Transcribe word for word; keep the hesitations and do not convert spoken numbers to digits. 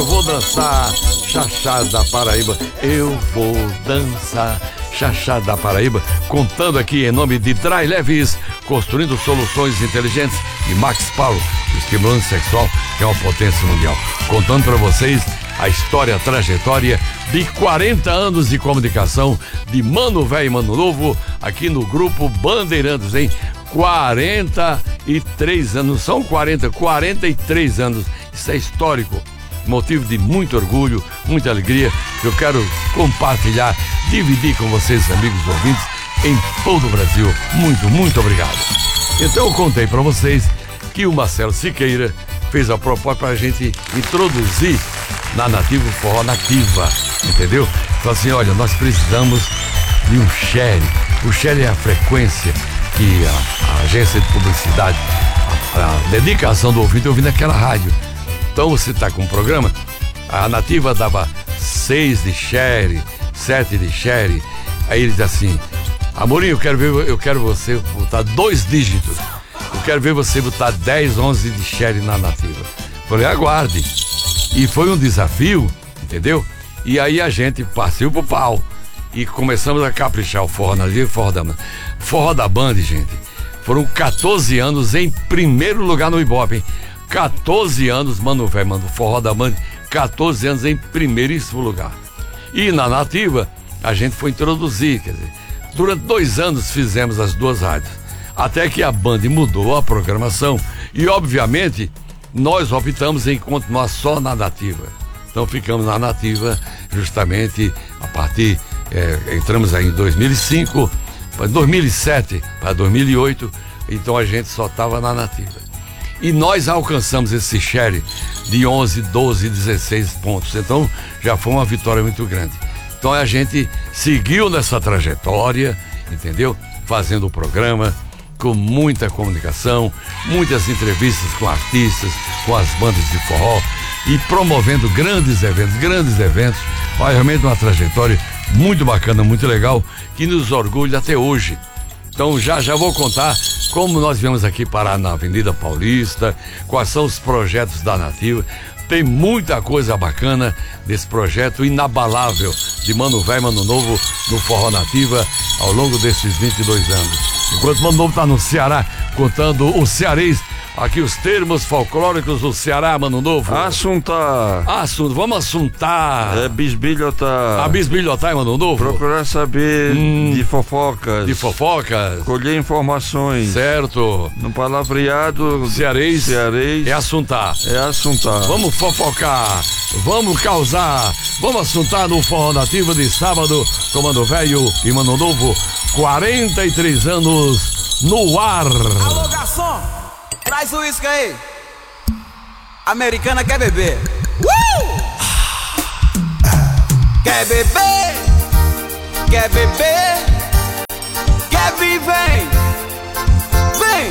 eu vou dançar Xaxá da Paraíba. Eu vou dançar Xaxá da Paraíba, contando aqui em nome de Dry Leves, construindo soluções inteligentes, e Max Power, o estimulante sexual, que é uma potência mundial. Contando para vocês a história, a trajetória de quarenta anos de comunicação de Mano Velho e Mano Novo, aqui no Grupo Bandeirantes, hein? quarenta e três anos, são quarenta, quarenta e três anos, isso é histórico, motivo de muito orgulho, muita alegria, que eu quero compartilhar, dividir com vocês, amigos ouvintes, em todo o Brasil. Muito, muito obrigado. Então eu contei para vocês que o Marcelo Siqueira fez a proposta para a gente introduzir na Nativa o Forró Nativa, entendeu? Falou assim, olha, nós precisamos de um share. O share é a frequência que a, a agência de publicidade, a, a dedicação do ouvinte ouvindo aquela rádio. Então você está com um programa, a Nativa dava seis de share, sete de share. Aí ele diz assim, Amorim, eu quero ver, eu quero você botar dois dígitos. Eu quero ver você botar dez, onze de share na Nativa. Falei, aguarde. E foi um desafio, entendeu? E aí a gente partiu pro pau. E começamos a caprichar o forró na Nativa e o forró da Band. Forró da Band, gente, foram quatorze anos em primeiro lugar no Ibope, hein? quatorze anos, Mano Velho, mano, forró da Band, quatorze anos em primeiríssimo lugar. E na Nativa, a gente foi introduzir, quer dizer, durante dois anos fizemos as duas rádios, até que a Band mudou a programação e, obviamente, nós optamos em continuar só na Nativa. Então ficamos na Nativa justamente a partir, é, entramos aí em dois mil e cinco, para dois mil e sete, para dois mil e oito, então a gente só estava na Nativa. E nós alcançamos esse share de onze, doze, dezesseis pontos. Então já foi uma vitória muito grande. Então a gente seguiu nessa trajetória, entendeu? Fazendo o programa com muita comunicação, muitas entrevistas com artistas, com as bandas de forró e promovendo grandes eventos, grandes eventos. Olha, realmente uma trajetória muito bacana, muito legal, que nos orgulha até hoje. Então já já vou contar como nós viemos aqui parar na Avenida Paulista, quais são os projetos da Nativa. Tem muita coisa bacana desse projeto inabalável de Mano Velho e Mano Novo no Forró Nativa ao longo desses vinte e dois anos. Enquanto Mano Novo está no Ceará contando o cearês, aqui os termos folclóricos do Ceará, Mano Novo. Assuntar. Assunto, vamos assuntar. É bisbilhotar. A bisbilhotar, Mano Novo. Procurar saber hum, de fofocas. De fofocas. Colher informações. Certo. No palavreado cearês. Cearês. É assuntar. É assuntar. Vamos fofocar. Vamos causar. Vamos assuntar no Forró Nativa de sábado com Mano Velho e Mano Novo. quarenta e três anos no ar. Alô, garçom. Traz o uísque aí. Americana quer beber. Uh! Quer beber? Quer beber? Quer viver?